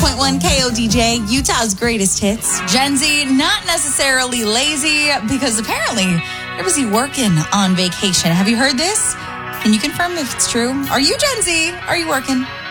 101.1 KODJ, Utah's greatest hits. Gen Z, not necessarily lazy, because apparently they're busy working on vacation. Have you heard this? Can you confirm if it's true? Are you Gen Z? Are you working?